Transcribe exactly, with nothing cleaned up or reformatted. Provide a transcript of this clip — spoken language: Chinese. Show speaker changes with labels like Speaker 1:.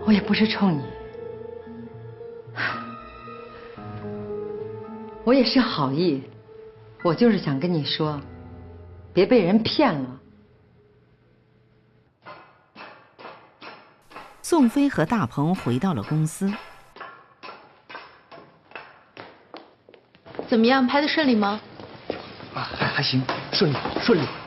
Speaker 1: 我也不是冲你，我也是好意，我就是想跟你说，别被人骗了。
Speaker 2: 宋飞和大鹏回到了公司。
Speaker 3: 怎么样，拍的顺利吗？
Speaker 4: 啊，还还行，顺利顺利。